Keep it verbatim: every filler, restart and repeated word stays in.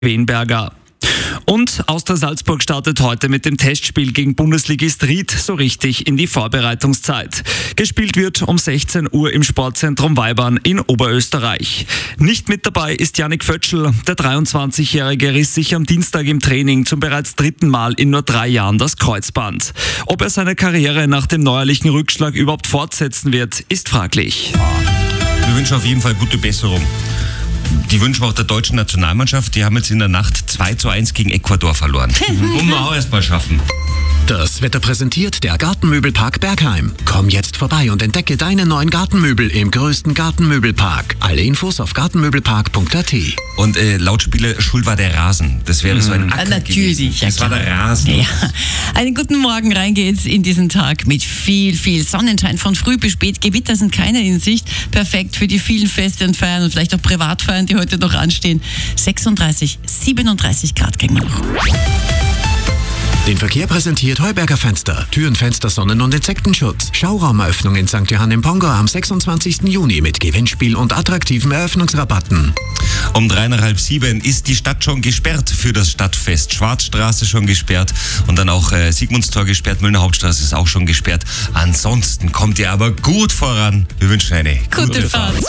Wenberger. Und Austria Salzburg startet heute mit dem Testspiel gegen Bundesligist Ried so richtig in die Vorbereitungszeit. Gespielt wird um sechzehn Uhr im Sportzentrum Weibern in Oberösterreich. Nicht mit dabei ist Yannick Fötschl. Der dreiundzwanzigjährige riss sich am Dienstag im Training zum bereits dritten Mal in nur drei Jahren das Kreuzband. Ob er seine Karriere nach dem neuerlichen Rückschlag überhaupt fortsetzen wird, ist fraglich. Wir wünschen auf jeden Fall gute Besserung. Die wünschen wir auch der deutschen Nationalmannschaft. Die haben jetzt in der Nacht zwei zu eins gegen Ecuador verloren. Wollen wir auch erst mal schaffen. Das Wetter präsentiert der Gartenmöbelpark Bergheim. Komm jetzt vorbei und entdecke deine neuen Gartenmöbel im größten Gartenmöbelpark. Alle Infos auf gartenmöbelpark punkt a t. Und äh, laut Spieler Schuld war der Rasen. Das wäre mhm. so ein Acker Natürlich, gewesen. ja, das klar. war der Rasen. Ja. Einen guten Morgen, rein geht's in diesen Tag mit viel, viel Sonnenschein. Von früh bis spät, Gewitter sind keine in Sicht. Perfekt für die vielen Feste und Feiern und vielleicht auch Privatfeiern, die heute noch anstehen. sechsunddreißig, siebenunddreißig Grad kriegen wir noch. Den Verkehr präsentiert Heuberger Fenster. Türen, Fenster, Sonnen- und Insektenschutz. Schauraumeröffnung in Sankt Johann im Pongo am sechsundzwanzigsten Juni mit Gewinnspiel und attraktiven Eröffnungsrabatten. Um drei nach halb sieben ist die Stadt schon gesperrt für das Stadtfest. Schwarzstraße schon gesperrt und dann auch äh, Sigmundstor gesperrt, Müllner Hauptstraße ist auch schon gesperrt. Ansonsten kommt ihr aber gut voran. Wir wünschen eine Gute, gute Fahrt.